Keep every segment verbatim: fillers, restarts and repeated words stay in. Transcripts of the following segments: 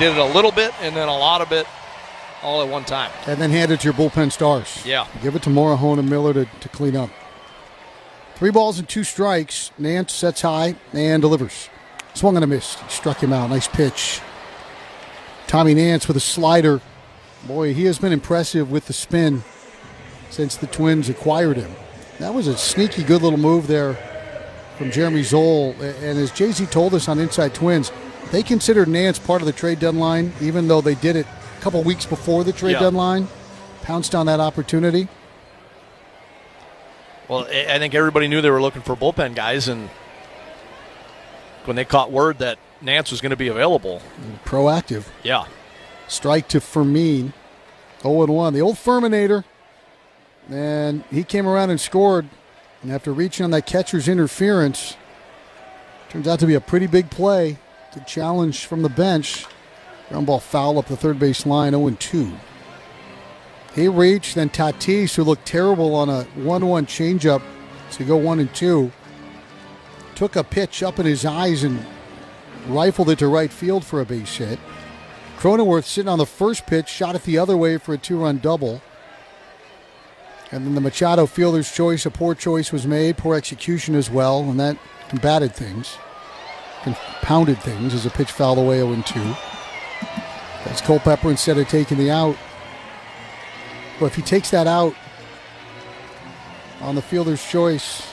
did it a little bit and then a lot of it all at one time. And then hand it to your bullpen stars. Yeah. Give it to Morejon and Miller to, to clean up. Three balls and two strikes. Nance sets high and delivers. Swung and a miss. Struck him out. Nice pitch. Tommy Nance with a slider. Boy, he has been impressive with the spin since the Twins acquired him. That was a sneaky good little move there from Jeremy Zoll. And as Jay-Z told us on Inside Twins, they considered Nance part of the trade deadline, even though they did it a couple weeks before the trade yeah. deadline. Pounced on that opportunity. Well, I think everybody knew they were looking for bullpen guys, and when they caught word that Nance was going to be available. Proactive. Yeah. Strike to Fermin. oh and one. The old Ferminator. And he came around and scored. And after reaching on that catcher's interference, turns out to be a pretty big play. The challenge from the bench. Ground ball foul up the third base line, oh and two. He reached, then Tatis, who looked terrible on a one one changeup, to go one and two, took a pitch up in his eyes and rifled it to right field for a base hit. Cronenworth sitting on the first pitch, shot it the other way for a two-run double. And then the Machado fielder's choice, a poor choice was made, poor execution as well, and that combated things, compounded things as a pitch fouled away oh and two. That's Culpepper instead of taking the out. But if he takes that out on the fielder's choice,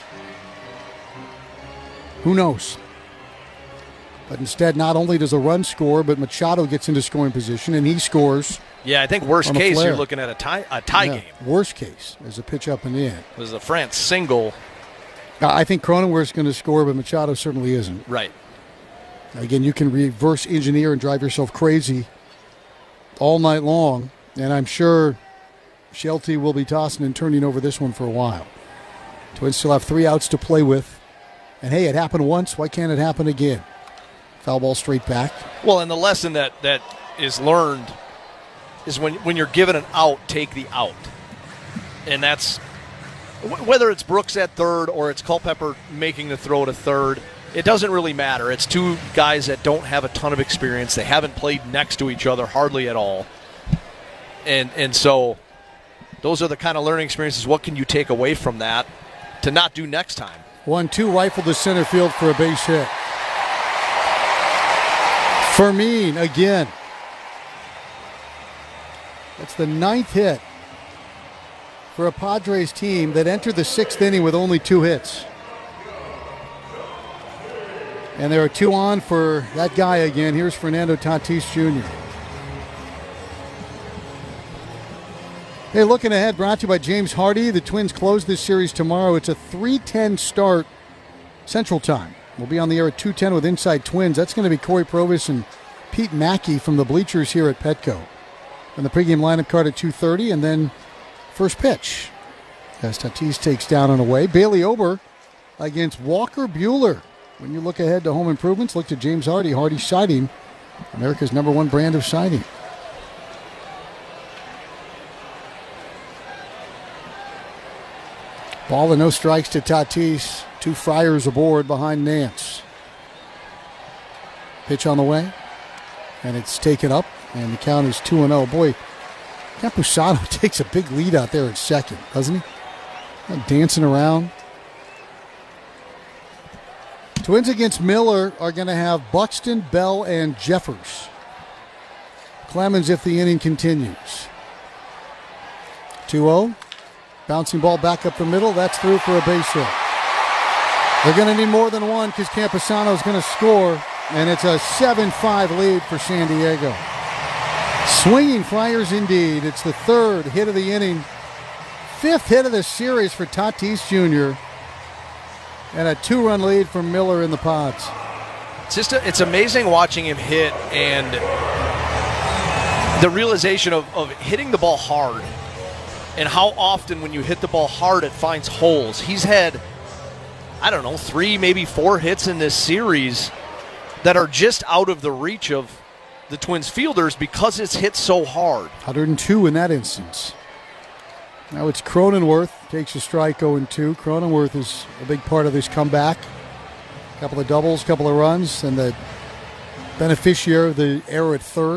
who knows? But instead, not only does a run score, but Machado gets into scoring position, and he scores. Yeah, I think worst case, flare. You're looking at a tie, a tie yeah, game. Worst case, there's a pitch up and in. It was a France single. I think Cronenworth's going to score, but Machado certainly isn't. Right. Again, you can reverse engineer and drive yourself crazy all night long, and I'm sure Shelty will be tossing and turning over this one for a while. Twins still have three outs to play with. And hey, it happened once. Why can't it happen again? Foul ball straight back. Well, and the lesson that, that is learned is when, when you're given an out, take the out. And that's, whether it's Brooks at third or it's Culpepper making the throw to third, it doesn't really matter. It's two guys that don't have a ton of experience. They haven't played next to each other hardly at all. And and so those are the kind of learning experiences. What can you take away from that to not do next time? one two rifle to center field for a base hit. Fermin again. That's the ninth hit for a Padres team that entered the sixth inning with only two hits. And there are two on for that guy again. Here's Fernando Tatis Junior Hey, looking ahead, brought to you by James Hardy. The Twins close this series tomorrow. It's a three ten start Central Time. We'll be on the air at two ten with Inside Twins. That's going to be Corey Provis and Pete Mackey from the bleachers here at Petco. And the pregame lineup card at two thirty, and then first pitch as Tatis takes down and away. Bailey Ober against Walker Buehler. When you look ahead to home improvements, look to James Hardy. Hardy Siding, America's number one brand of siding. Ball and no strikes to Tatis. Two Friars aboard behind Nance. Pitch on the way, and it's taken up, and the count is two and oh. Boy, Campusano takes a big lead out there at second, doesn't he? Dancing around. Twins against Miller are going to have Buxton, Bell, and Jeffers. Clemens if the inning continues. two oh. Bouncing ball back up the middle. That's through for a base hit. They're going to need more than one because Campusano is going to score, and it's a seven five lead for San Diego. Swinging Friars indeed. It's the third hit of the inning. Fifth hit of the series for Tatis Junior And a two-run lead for Miller in the Pods. It's just a, it's amazing watching him hit and the realization of, of hitting the ball hard and how often when you hit the ball hard it finds holes. He's had, I don't know, three, maybe four hits in this series that are just out of the reach of the Twins fielders because it's hit so hard. one hundred two in that instance. Now it's Cronenworth, takes a strike oh and two. Cronenworth is a big part of this comeback. A couple of doubles, couple of runs, and the beneficiary of the error at third.